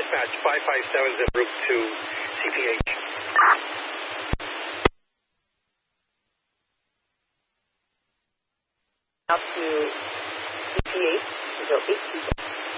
dispatch, 557 en route to CPH. Up to CPH, so 8 people.